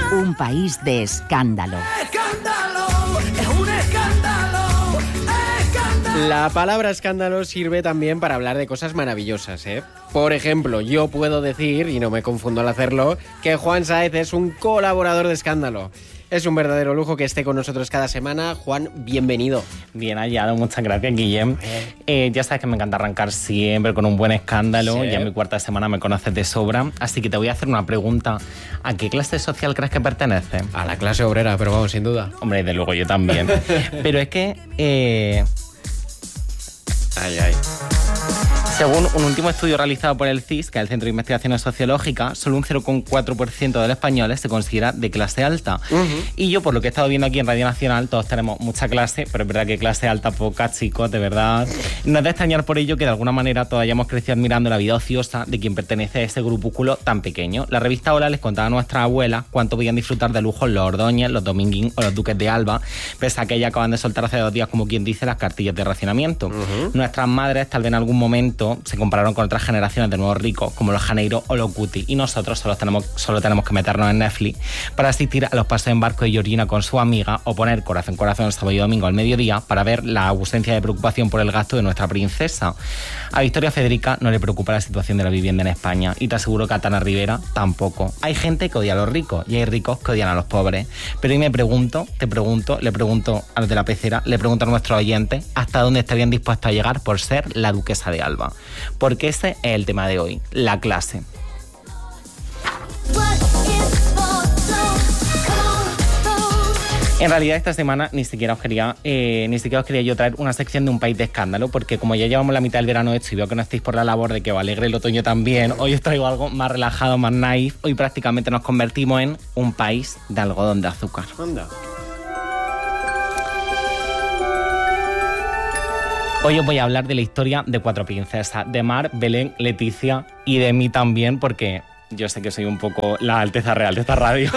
Un país de escándalo. ¡Escándalo! ¡Es un escándalo! ¡Escándalo! La palabra escándalo sirve también para hablar de cosas maravillosas, ¿eh? Por ejemplo, yo puedo decir, y no me confundo al hacerlo, que Juan Sáez es un colaborador de Escándalo. Es un verdadero lujo que esté con nosotros cada semana. Juan, bienvenido. Bien hallado, muchas gracias, Guillem. Ya sabes que me encanta arrancar siempre con un buen escándalo. Sí. Ya en mi cuarta semana me conoces de sobra. Así que te voy a hacer una pregunta. ¿A qué clase social crees que pertenece? A la clase obrera, pero vamos, sin duda. Hombre, desde luego yo también. Pero es que... Según un último estudio realizado por el CIS, que es el Centro de Investigaciones Sociológicas, solo un 0,4% de los españoles se considera de clase alta. Y yo, por lo que he estado viendo aquí en Radio Nacional, todos tenemos mucha clase, pero es verdad que clase alta poca, chicos, de verdad. No es de extrañar por ello que de alguna manera todos hayamos crecido admirando la vida ociosa de quien pertenece a ese grupúsculo tan pequeño. La revista Hola les contaba a nuestras abuelas cuánto podían disfrutar de lujos los Ordóñez, los Dominguín o los Duques de Alba, pese a que ellas acaban de soltar hace 2 días, como quien dice, las cartillas de racionamiento. Nuestras madres, tal vez en algún momento, se compararon con otras generaciones de nuevos ricos como los Janeiro o los Guti, y nosotros solo tenemos que meternos en Netflix para asistir a los paseos en barco de Georgina con su amiga o poner corazón el sábado y domingo al mediodía para ver la ausencia de preocupación por el gasto de nuestra princesa. A Victoria Federica no le preocupa la situación de la vivienda en España, y te aseguro que a Tana Rivera tampoco. Hay gente que odia a los ricos y hay ricos que odian a los pobres, pero hoy le pregunto a los de la pecera, le pregunto a nuestros oyentes hasta dónde estarían dispuestos a llegar por ser la duquesa de Alba. Porque ese es el tema de hoy, la clase. En realidad esta semana ni siquiera os quería yo traer una sección de un país de escándalo, porque como ya llevamos la mitad del verano hecho y veo que no estáis por la labor de que os alegre el otoño también, hoy os traigo algo más relajado, más naif. Hoy prácticamente nos convertimos en un país de algodón de azúcar. Anda. Hoy os voy a hablar de la historia de 4 princesas, de Mar, Belén, Leticia y de mí también, porque yo sé que soy un poco la Alteza Real de esta radio.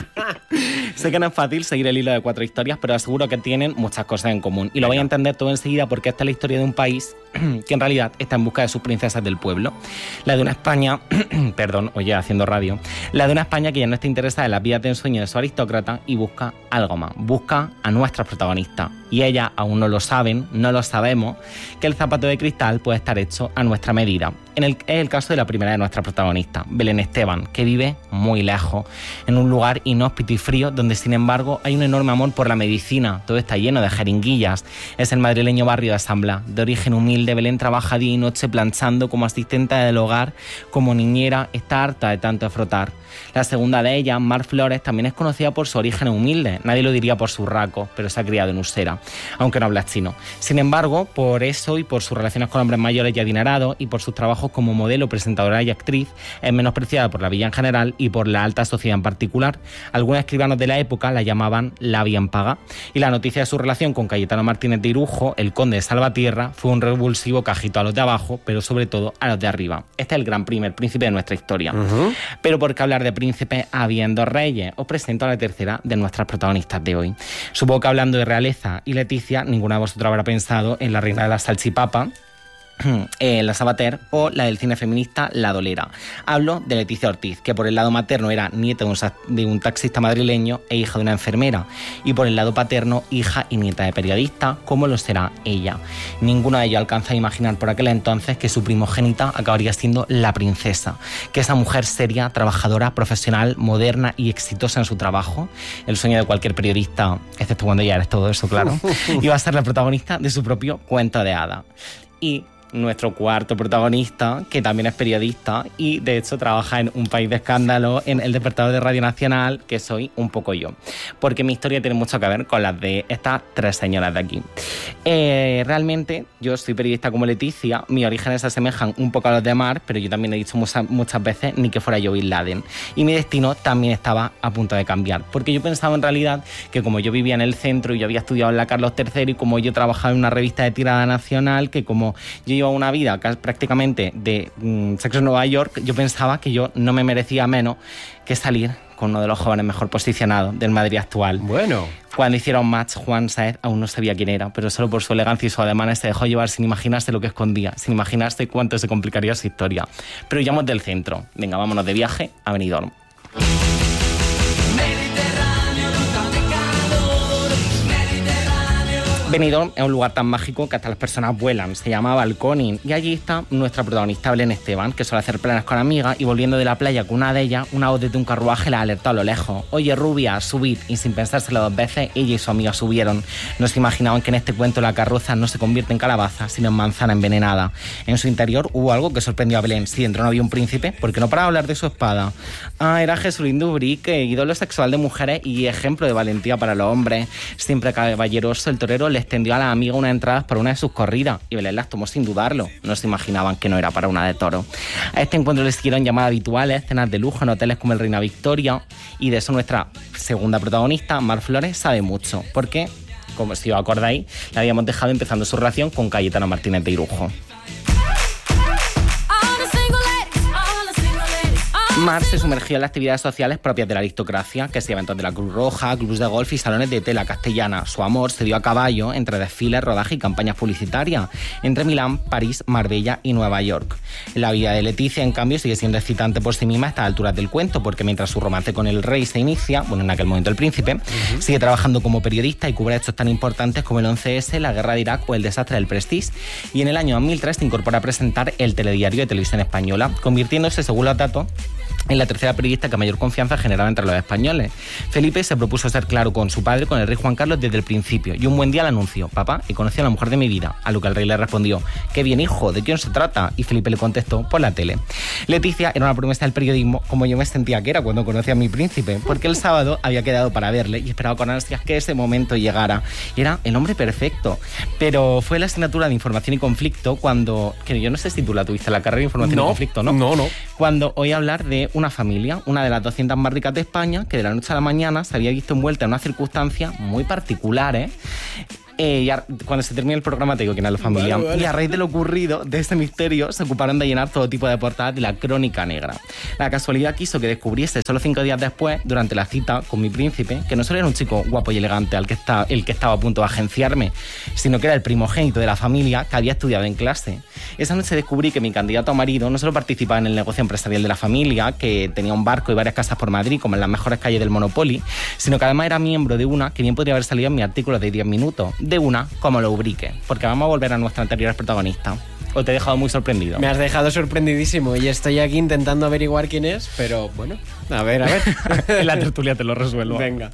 Sé que no es fácil seguir el hilo de 4 historias, pero aseguro que tienen muchas cosas en común. Y lo voy a entender todo enseguida, porque esta es la historia de un país que en realidad está en busca de sus princesas del pueblo. La de una España, haciendo radio, la de una España que ya no está interesada en las vidas de ensueño de su aristócrata y busca algo más, busca a nuestras protagonistas. Y ellas aún no lo saben, no lo sabemos, que el zapato de cristal puede estar hecho a nuestra medida. Es el caso de la primera de nuestras protagonistas, Belén Esteban, que vive muy lejos, en un lugar inhóspito y frío, donde sin embargo hay un enorme amor por la medicina. Todo está lleno de jeringuillas. Es el madrileño barrio de Asamblea. De origen humilde, Belén trabaja día y noche planchando como asistente del hogar, como niñera, está harta de tanto frotar. La segunda de ellas, Mar Flores, también es conocida por su origen humilde. Nadie lo diría por sus rasgos, pero se ha criado en Usera, aunque no habla chino. Sin embargo, por eso y por sus relaciones con hombres mayores y adinerados, y por sus trabajos como modelo, presentadora y actriz, es menospreciada por la villa en general y por la alta sociedad en particular. Algunos escribanos de la época la llamaban la bien paga, y la noticia de su relación con Cayetano Martínez de Irujo, el conde de Salvatierra, fue un revulsivo que agitó a los de abajo, pero sobre todo a los de arriba. Este es el gran primer príncipe de nuestra historia. Pero ¿por qué hablar de príncipes habiendo reyes? Os presento a la tercera de nuestras protagonistas de hoy. Supongo que hablando de realeza y Leticia, ninguna de vosotros habrá pensado en la reina de la salchipapa, la Sabater, o la del cine feminista La Dolera. Hablo de Leticia Ortiz, que por el lado materno era nieta de un taxista madrileño e hija de una enfermera, y por el lado paterno hija y nieta de periodista, como lo será ella. Ninguno de ellos alcanza a imaginar por aquel entonces que su primogénita acabaría siendo la princesa, que esa mujer seria, trabajadora, profesional, moderna y exitosa en su trabajo, el sueño de cualquier periodista, excepto cuando ya eres todo eso, claro, iba a ser la protagonista de su propio cuento de hadas. Y nuestro cuarto protagonista, que también es periodista y de hecho trabaja en Un País de Escándalo, en El Despertador de Radio Nacional, que soy un poco yo, porque mi historia tiene mucho que ver con las de estas 3 señoras de aquí. Realmente yo soy periodista como Leticia, mis orígenes se asemejan un poco a los de Mar, pero yo también he dicho muchas veces ni que fuera yo Bin Laden, y mi destino también estaba a punto de cambiar, porque yo pensaba en realidad que como yo vivía en el centro y yo había estudiado en la Carlos III, y como yo trabajaba en una revista de tirada nacional, que como yo una vida prácticamente de Sexo en Nueva York, yo pensaba que yo no me merecía menos que salir con uno de los jóvenes mejor posicionados del Madrid actual. Bueno. Cuando hicieron match, Juan Sáez aún no sabía quién era, pero solo por su elegancia y su ademán se dejó llevar sin imaginarse lo que escondía, sin imaginarse cuánto se complicaría su historia. Pero huyamos del centro. Venga, vámonos de viaje a Benidorm. Benidorm es un lugar tan mágico que hasta las personas vuelan, se llama Balconing, y allí está nuestra protagonista Belén Esteban, que suele hacer planes con amigas, y volviendo de la playa con una de ellas, una voz desde un carruaje la alertó a lo lejos: oye rubia, subid, y sin pensárselo 2 veces, ella y su amiga subieron. No se imaginaban que en este cuento la carroza no se convierte en calabaza, sino en manzana envenenada. En su interior hubo algo que sorprendió a Belén. Si dentro no había un príncipe, porque no paraba de hablar de su espada. Era Jesulín de Ubrique, ídolo sexual de mujeres y ejemplo de valentía para los hombres. Siempre caballeroso, el torero le extendió a la amiga unas entradas para una de sus corridas y Belén las tomó sin dudarlo. No se imaginaban que no era para una de toros. A este encuentro le siguieron llamadas habituales, cenas de lujo en hoteles como el Reina Victoria, y de eso nuestra segunda protagonista, Mar Flores, sabe mucho, porque, como si os acordáis, la habíamos dejado empezando su relación con Cayetano Martínez de Irujo. Mar se sumergió en las actividades sociales propias de la aristocracia, que se eventos de la Cruz Roja, clubes de golf y salones de tela castellana. Su amor se dio a caballo entre desfiles, rodaje y campañas publicitarias, entre Milán, París, Marbella y Nueva York. La vida de Leticia, en cambio, sigue siendo excitante por sí misma a estas alturas del cuento, porque mientras su romance con el rey se inicia, bueno, en aquel momento el príncipe, sigue trabajando como periodista y cubre hechos tan importantes como el 11S, la guerra de Irak o el desastre del Prestige. Y en el año 2003 se incorpora a presentar el telediario de Televisión Española, convirtiéndose, según los datos, en la tercera periodista que mayor confianza generaba entre los españoles. Felipe se propuso ser claro con su padre, con el rey Juan Carlos, desde el principio, y un buen día le anunció: papá, he conocido a la mujer de mi vida. A lo que el rey le respondió: qué bien, hijo, ¿de quién se trata? Y Felipe le contestó: por la tele. Leticia era una promesa del periodismo, como yo me sentía que era cuando conocí a mi príncipe, porque el sábado había quedado para verle y esperaba con ansias que ese momento llegara. Y era el hombre perfecto. Pero fue la asignatura de Información y Conflicto cuando, que yo no sé si tú la tuviste, la carrera de Información y Conflicto, ¿no? No. Cuando oí hablar de una familia, una de las 200 más ricas de España, que de la noche a la mañana se había visto envuelta en unas circunstancias muy particulares. Cuando se termine el programa te digo quién es la familia. Vale. Y a raíz de lo ocurrido, de este misterio, se ocuparon de llenar todo tipo de portadas de la Crónica Negra. La casualidad quiso que descubriese solo 5 días después, durante la cita con mi príncipe, que no solo era un chico guapo y elegante el que estaba a punto de agenciarme, sino que era el primogénito de la familia que había estudiado en clase. Esa noche descubrí que mi candidato a marido no solo participaba en el negocio empresarial de la familia, que tenía un barco y varias casas por Madrid, como en las mejores calles del Monopoly, sino que además era miembro de una que bien podría haber salido en mi artículo de 10 minutos, de una como lo Ubrique, porque vamos a volver a nuestra anterior protagonista. ¿O te he dejado muy sorprendido? Me has dejado sorprendidísimo y estoy aquí intentando averiguar quién es, pero bueno, a ver. En la tertulia te lo resuelvo. Venga.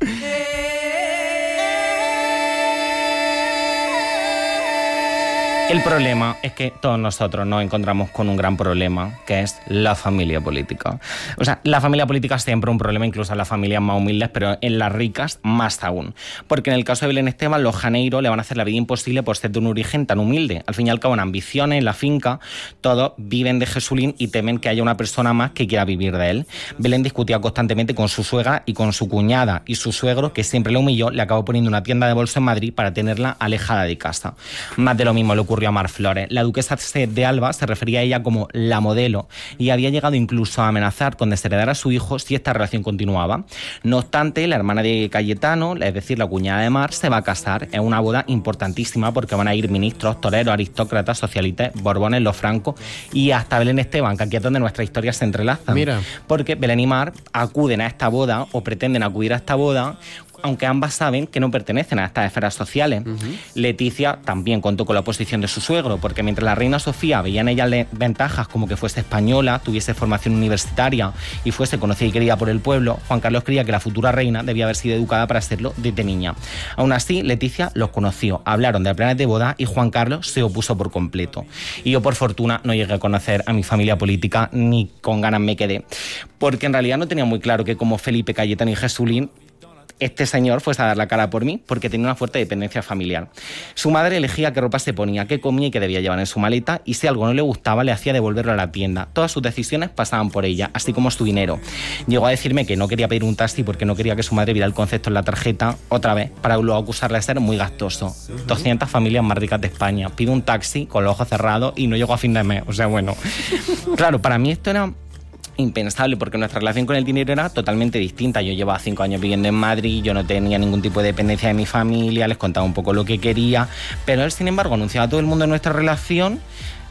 El problema es que todos nosotros nos encontramos con un gran problema, que es la familia política. O sea, la familia política es siempre un problema, incluso en las familias más humildes, pero en las ricas más aún. Porque en el caso de Belén Esteban, los Janeiro le van a hacer la vida imposible por ser de un origen tan humilde. Al fin y al cabo, en ambiciones, en la finca, todos viven de Jesulín y temen que haya una persona más que quiera vivir de él. Belén discutía constantemente con su suegra y con su cuñada, y su suegro, que siempre le humilló, le acabó poniendo una tienda de bolso en Madrid para tenerla alejada de casa. Más de lo mismo le ocurrió a Mar Flores. La duquesa de Alba se refería a ella como la modelo y había llegado incluso a amenazar con desheredar a su hijo si esta relación continuaba. No obstante, la hermana de Cayetano, es decir, la cuñada de Mar, se va a casar. Es una boda importantísima porque van a ir ministros, toreros, aristócratas, socialistas, borbones, los francos y hasta Belén Esteban, que aquí es donde nuestra historia se entrelaza. Mira. Porque Belén y Mar acuden a esta boda o pretenden acudir a esta boda, aunque ambas saben que no pertenecen a estas esferas sociales. Leticia también contó con la oposición de su suegro, porque mientras la reina Sofía veía en ella ventajas como que fuese española, tuviese formación universitaria y fuese conocida y querida por el pueblo, Juan Carlos creía que la futura reina debía haber sido educada para serlo desde niña. Aún así, Leticia los conoció, hablaron de planes de boda y Juan Carlos se opuso por completo. Y yo, por fortuna, no llegué a conocer a mi familia política, ni con ganas me quedé, porque en realidad no tenía muy claro que como Felipe, Cayetano y Jesulín, este señor fuese a dar la cara por mí porque tenía una fuerte dependencia familiar. Su madre elegía qué ropa se ponía, qué comía y qué debía llevar en su maleta, y si algo no le gustaba le hacía devolverlo a la tienda. Todas sus decisiones pasaban por ella, así como su dinero. Llegó a decirme que no quería pedir un taxi porque no quería que su madre viera el concepto en la tarjeta otra vez, para luego acusarle de ser muy gastoso. 200 familias más ricas de España. Pido un taxi con los ojos cerrados y no llego a fin de mes. O sea, bueno. Claro, para mí esto era impensable porque nuestra relación con el dinero era totalmente distinta. Yo llevaba 5 años viviendo en Madrid, yo no tenía ningún tipo de dependencia de mi familia, les contaba un poco lo que quería, pero él, sin embargo, anunciaba a todo el mundo nuestra relación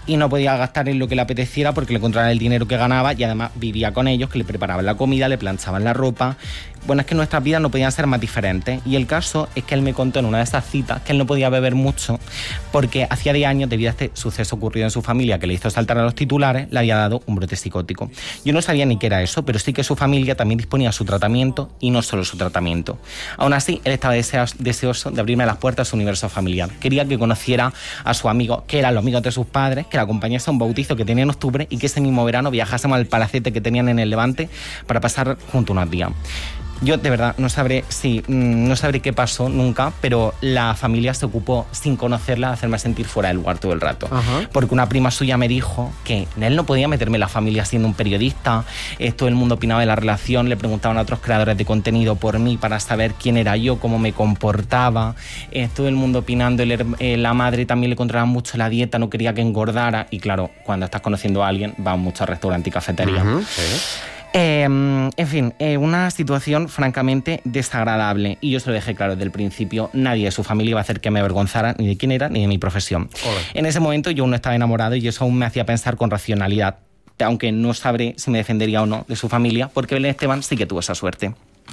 y no podía gastar en lo que le apeteciera porque le controlaban el dinero que ganaba y además vivía con ellos, que le preparaban la comida, le planchaban la ropa. Bueno, es que nuestras vidas no podían ser más diferentes. Y el caso es que él me contó en una de esas citas que él no podía beber mucho porque hacía 10 años, debido a este suceso ocurrido en su familia que le hizo saltar a los titulares, le había dado un brote psicótico. Yo no sabía ni qué era eso, pero sí que su familia también disponía de su tratamiento y no solo su tratamiento. Aún así, él estaba deseoso de abrirme las puertas a su universo familiar. Quería que conociera a su amigo, que eran los amigos de sus padres, que la acompañase a un bautizo que tenía en octubre y que ese mismo verano viajásemos al palacete que tenían en el Levante para pasar juntos unos días. Yo de verdad no sabré qué pasó nunca, pero la familia se ocupó, sin conocerla, de hacerme sentir fuera del lugar todo el rato. Ajá. Porque una prima suya me dijo que él no podía meterme en la familia siendo un periodista. Todo el mundo opinaba de la relación, le preguntaban a otros creadores de contenido por mí para saber quién era yo, cómo me comportaba. Todo el mundo opinando, la madre también le controlaba mucho la dieta, no quería que engordara. Y claro, cuando estás conociendo a alguien, vas mucho a restaurantes y cafeterías. Uh-huh, sí. En fin, una situación francamente desagradable, y yo se lo dejé claro desde el principio: nadie de su familia iba a hacer que me avergonzara ni de quién era ni de mi profesión. En ese momento yo aún no estaba enamorado y eso aún me hacía pensar con racionalidad, aunque no sabré si me defendería o no de su familia, porque Belén Esteban sí que tuvo esa suerte.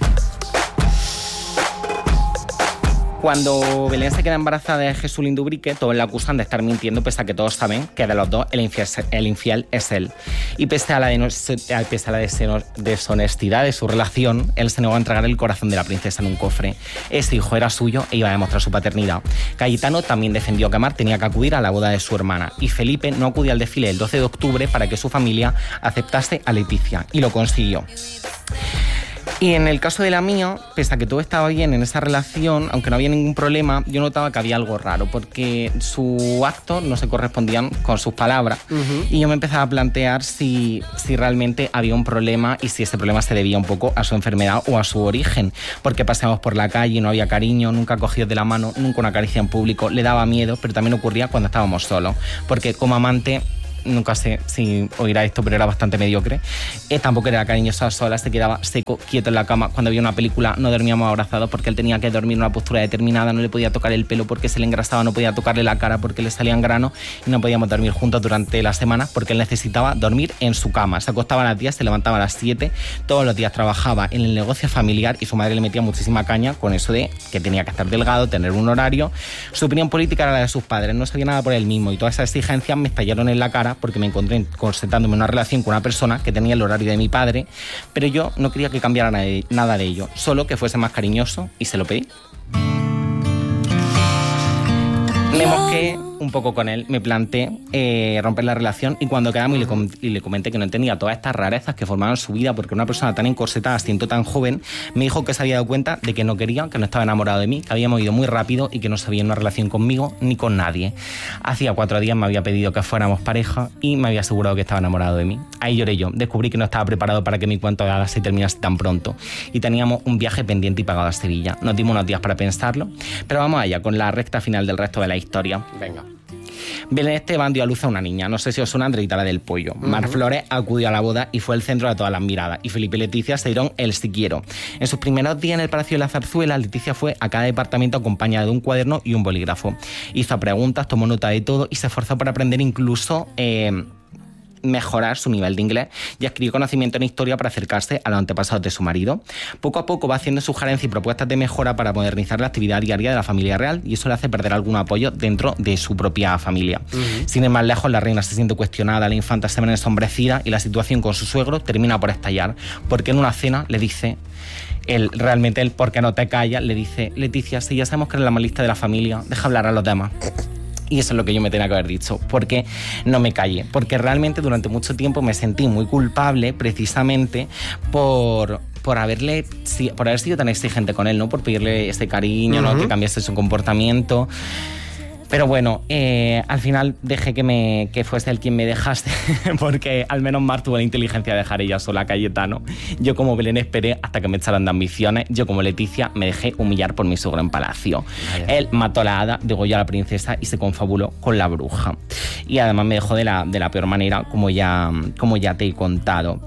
Cuando Belén se queda embarazada de Jesús Lindubrique, todos la acusan de estar mintiendo, pese a que todos saben que de los dos el infiel es él. Y pese a la deshonestidad de su relación, él se negó a entregar el corazón de la princesa en un cofre. Ese hijo era suyo e iba a demostrar su paternidad. Cayetano también defendió que Mar tenía que acudir a la boda de su hermana, y Felipe no acudió al desfile del 12 de octubre para que su familia aceptase a Leticia, y lo consiguió. Y en el caso de la mía, pese a que todo estaba bien en esa relación, aunque no había ningún problema, yo notaba que había algo raro, porque sus actos no se correspondían con sus palabras. Uh-huh. Y yo me empezaba a plantear si realmente había un problema y si ese problema se debía un poco a su enfermedad o a su origen. Porque paseamos por la calle y no había cariño, nunca cogidos de la mano, nunca una caricia en público, le daba miedo, pero también ocurría cuando estábamos solos. Porque como amante, nunca sé si oirá esto, pero era bastante mediocre. Tampoco era cariñoso a solas, se quedaba seco, quieto en la cama. Cuando había una película no dormíamos abrazados porque él tenía que dormir en una postura determinada, no le podía tocar el pelo porque se le engrasaba, no podía tocarle la cara porque le salían granos, y no podíamos dormir juntos durante la semana porque él necesitaba dormir en su cama. Se acostaba a las 10, se levantaba a las 7, todos los días trabajaba en el negocio familiar y su madre le metía muchísima caña con eso de que tenía que estar delgado, tener un horario. Su opinión política era la de sus padres, no sabía nada por él mismo, y todas esas exigencias me estallaron en la cara porque me encontré concertándome una relación con una persona que tenía el horario de mi padre, pero yo no quería que cambiara nada de ello, solo que fuese más cariñoso, y se lo pedí. Me mosqué un poco con él, me planteé romper la relación, y cuando quedamos y le comenté que no entendía todas estas rarezas que formaban su vida, porque una persona tan encorsetada, siendo tan joven, me dijo que se había dado cuenta de que no quería, que no estaba enamorado de mí, que habíamos ido muy rápido y que no sabía una relación conmigo ni con nadie. Hacía 4 días me había pedido que fuéramos pareja y me había asegurado que estaba enamorado de mí. Ahí lloré yo, descubrí que no estaba preparado para que mi cuento de hadas se terminase tan pronto, y teníamos un viaje pendiente y pagado a Sevilla. Nos dimos unos días para pensarlo, pero vamos allá con la recta final del resto de la historia. Venga. Belén Esteban dio a luz a una niña, no sé si os suena, Andreita, la del pollo. Uh-huh. Mar Flores acudió a la boda y fue el centro de todas las miradas, y Felipe y Leticia se dieron el sí quiero. En sus primeros días en el Palacio de la Zarzuela, Leticia fue a cada departamento acompañada de un cuaderno y un bolígrafo. Hizo preguntas, tomó nota de todo y se esforzó por aprender, incluso mejorar su nivel de inglés, y adquirió conocimiento en historia para acercarse a los antepasados de su marido. Poco a poco va haciendo sugerencias y propuestas de mejora para modernizar la actividad diaria de la familia real, y eso le hace perder algún apoyo dentro de su propia familia. Uh-huh. Sin ir más lejos, la reina se siente cuestionada, la infanta se ve ensombrecida y la situación con su suegro termina por estallar, porque en una cena le dice realmente él, ¿por qué no te callas?, le dice: Leticia, si ya sabemos que eres la más lista de la familia, deja hablar a los demás. Y eso es lo que yo me tenía que haber dicho, porque no me callé, porque realmente durante mucho tiempo me sentí muy culpable, precisamente por haber sido tan exigente con él, ¿no? Por pedirle ese cariño, uh-huh, ¿no? Que cambiase su comportamiento. Pero bueno, al final dejé que fuese él quien me dejase, porque al menos Mar tuvo la inteligencia de dejar ella sola a Cayetano. Yo como Belén esperé hasta que me echaran de ambiciones. Yo como Leticia me dejé humillar por mi suegro en palacio. Vaya. Él mató a la hada, degolló a la princesa y se confabuló con la bruja. Y además me dejó de la peor manera, como ya te he contado.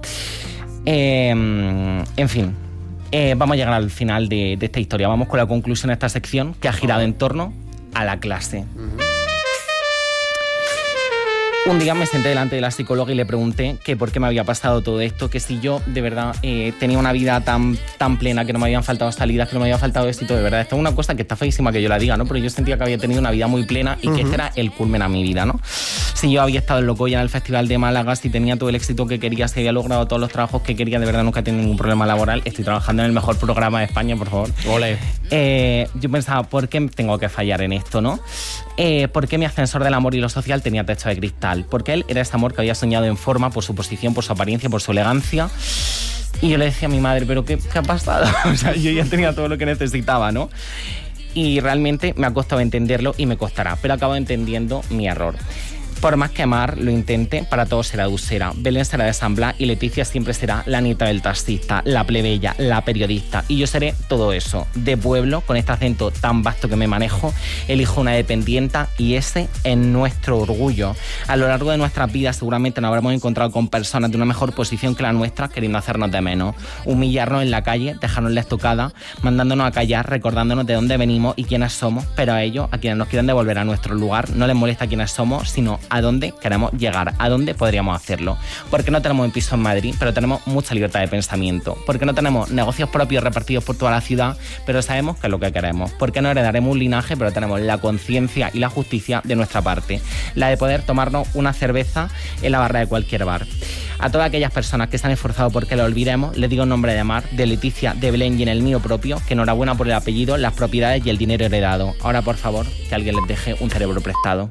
En fin, vamos a llegar al final de esta historia. Vamos con la conclusión de esta sección, que ha girado en torno a la clase. Un día me senté delante de la psicóloga y le pregunté que por qué me había pasado todo esto, que si yo de verdad tenía una vida tan plena, que no me habían faltado salidas, que no me había faltado éxito, de verdad. Esto es una cosa que está feísima que yo la diga, ¿no? Pero yo sentía que había tenido una vida muy plena y que este era el culmen a mi vida, ¿no? Si yo había estado en Locoya en el Festival de Málaga, si tenía todo el éxito que quería, si había logrado todos los trabajos que quería, de verdad nunca he tenido ningún problema laboral. Estoy trabajando en el mejor programa de España, por favor. Ole. Yo pensaba, ¿por qué tengo que fallar en esto, no? ¿Por qué mi ascensor del amor y lo social tenía techo de cristal? Porque él era ese amor que había soñado en forma, por su posición, por su apariencia, por su elegancia. Y yo le decía a mi madre, ¿pero qué ha pasado? O sea, yo ya tenía todo lo que necesitaba, ¿no? Y realmente me ha costado entenderlo y me costará, pero acabo entendiendo mi error. Por más que Mar lo intente, para todos será Usera. Belén será de San Blas y Leticia siempre será la nieta del taxista, la plebeya, la periodista. Y yo seré todo eso, de pueblo, con este acento tan vasto que me manejo. Elijo una dependienta y ese es nuestro orgullo. A lo largo de nuestras vidas seguramente nos habremos encontrado con personas de una mejor posición que la nuestra, queriendo hacernos de menos. Humillarnos en la calle, dejarnos la estocada, mandándonos a callar, recordándonos de dónde venimos y quiénes somos. Pero a ellos, a quienes nos quieren devolver a nuestro lugar, no les molesta quiénes somos, sino a dónde queremos llegar, a dónde podríamos hacerlo. Porque no tenemos un piso en Madrid, pero tenemos mucha libertad de pensamiento. Porque no tenemos negocios propios repartidos por toda la ciudad, pero sabemos qué es lo que queremos. Porque no heredaremos un linaje, pero tenemos la conciencia y la justicia de nuestra parte. La de poder tomarnos una cerveza en la barra de cualquier bar. A todas aquellas personas que se han esforzado porque lo olvidemos, les digo en nombre de Mar, de Leticia, de Belén y en el mío propio, que enhorabuena por el apellido, las propiedades y el dinero heredado. Ahora, por favor, que alguien les deje un cerebro prestado.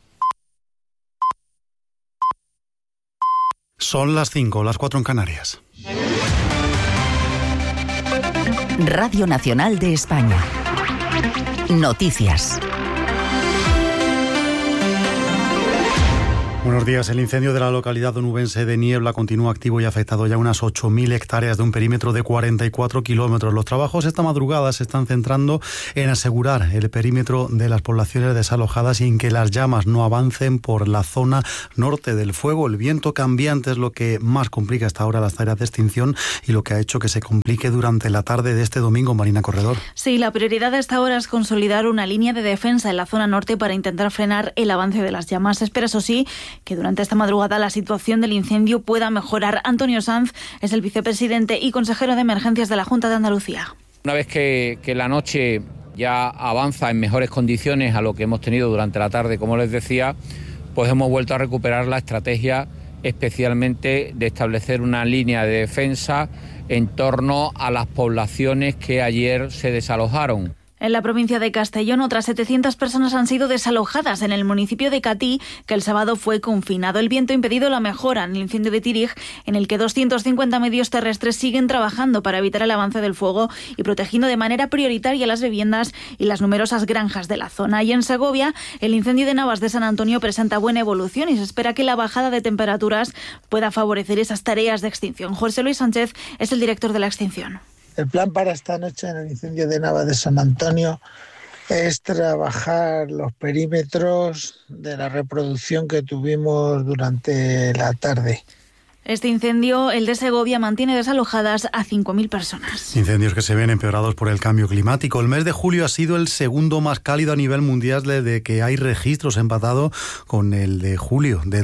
Son las 5, las 4 en Canarias. Radio Nacional de España. Noticias. Buenos días. El incendio de la localidad onubense de Niebla continúa activo y ha afectado ya unas 8.000 hectáreas de un perímetro de 44 kilómetros. Los trabajos esta madrugada se están centrando en asegurar el perímetro de las poblaciones desalojadas y en que las llamas no avancen por la zona norte del fuego. El viento cambiante es lo que más complica hasta ahora las tareas de extinción y lo que ha hecho que se complique durante la tarde de este domingo. Marina Corredor. Sí, la prioridad de esta hora es consolidar una línea de defensa en la zona norte para intentar frenar el avance de las llamas. Se espera, eso sí, que durante esta madrugada la situación del incendio pueda mejorar. Antonio Sanz es el vicepresidente y consejero de emergencias de la Junta de Andalucía. Una vez que la noche ya avanza en mejores condiciones a lo que hemos tenido durante la tarde, como les decía, pues hemos vuelto a recuperar la estrategia especialmente de establecer una línea de defensa en torno a las poblaciones que ayer se desalojaron. En la provincia de Castellón, otras 700 personas han sido desalojadas en el municipio de Catí, que el sábado fue confinado. El viento ha impedido la mejora en el incendio de Tírig, en el que 250 medios terrestres siguen trabajando para evitar el avance del fuego y protegiendo de manera prioritaria las viviendas y las numerosas granjas de la zona. Y en Segovia, el incendio de Navas de San Antonio presenta buena evolución y se espera que la bajada de temperaturas pueda favorecer esas tareas de extinción. José Luis Sánchez es el director de la extinción. El plan para esta noche en el incendio de Navas de San Antonio es trabajar los perímetros de la reproducción que tuvimos durante la tarde. Este incendio, el de Segovia, mantiene desalojadas a 5.000 personas. Incendios que se ven empeorados por el cambio climático. El mes de julio ha sido el segundo más cálido a nivel mundial desde que hay registros, empatado con el de julio de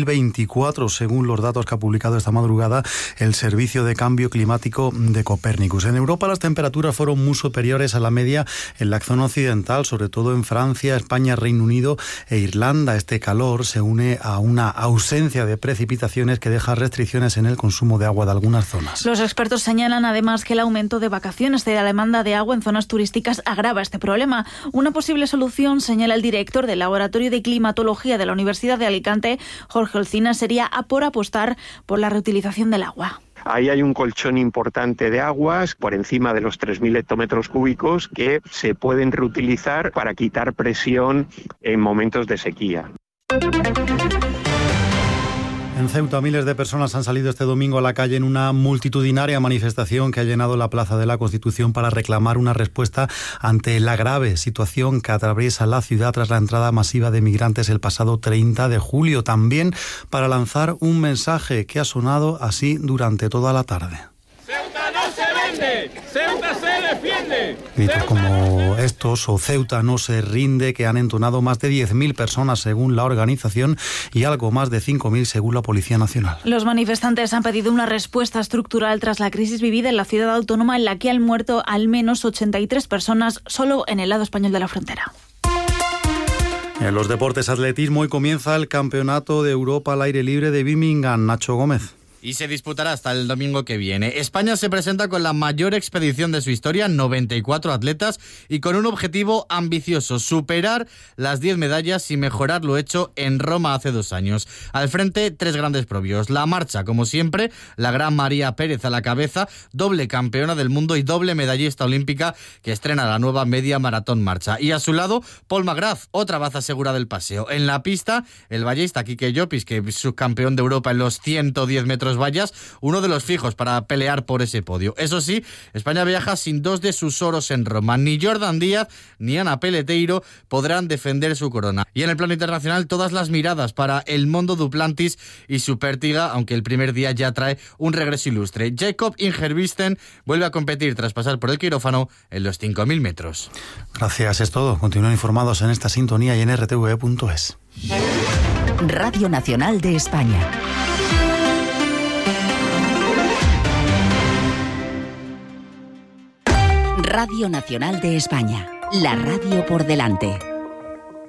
2024, según los datos que ha publicado esta madrugada el Servicio de Cambio Climático de Copérnicus. En Europa las temperaturas fueron muy superiores a la media en la zona occidental, sobre todo en Francia, España, Reino Unido e Irlanda. Este calor se une a una ausencia de precipitaciones que deja restricciones en el consumo de agua de algunas zonas. Los expertos señalan además que el aumento de vacaciones de la demanda de agua en zonas turísticas agrava este problema. Una posible solución, señala el director del Laboratorio de Climatología de la Universidad de Alicante, Jorge Olcina, sería apostar por la reutilización del agua. Ahí hay un colchón importante de aguas por encima de los 3.000 hectómetros cúbicos que se pueden reutilizar para quitar presión en momentos de sequía. En Ceuta, miles de personas han salido este domingo a la calle en una multitudinaria manifestación que ha llenado la Plaza de la Constitución para reclamar una respuesta ante la grave situación que atraviesa la ciudad tras la entrada masiva de migrantes el pasado 30 de julio. También para lanzar un mensaje que ha sonado así durante toda la tarde. ¡Ceuta no se vende! defiende! ¡Ceuta se defiende! Gritos como estos o Ceuta no se rinde, que han entonado más de 10.000 personas según la organización y algo más de 5.000 según la Policía Nacional. Los manifestantes han pedido una respuesta estructural tras la crisis vivida en la ciudad autónoma, en la que han muerto al menos 83 personas solo en el lado español de la frontera. En los deportes, atletismo, hoy comienza el Campeonato de Europa al aire libre de Birmingham. Nacho Gómez. Y se disputará hasta el domingo que viene. España se presenta con la mayor expedición de su historia, 94 atletas, y con un objetivo ambicioso: superar las 10 medallas y mejorar lo hecho en Roma hace 2 años. Al frente, 3 grandes probios. La marcha, como siempre, la gran María Pérez a la cabeza, doble campeona del mundo y doble medallista olímpica, que estrena la nueva media maratón marcha. Y a su lado, Paul McGrath, otra baza segura del paseo. En la pista, el vallista Quique Llopis, que es subcampeón de Europa en los 110 metros vallas, uno de los fijos para pelear por ese podio. Eso sí, España viaja sin 2 de sus oros en Roma. Ni Jordan Díaz ni Ana Peleteiro podrán defender su corona. Y en el plano internacional, todas las miradas para el Mondo Duplantis y su Pértiga, aunque el primer día ya trae un regreso ilustre. Jacob Ingebrigtsen vuelve a competir tras pasar por el quirófano en los 5.000 metros. Gracias, es todo. Continúen informados en esta sintonía y en rtv.es. Radio Nacional de España. Radio Nacional de España, la radio por delante.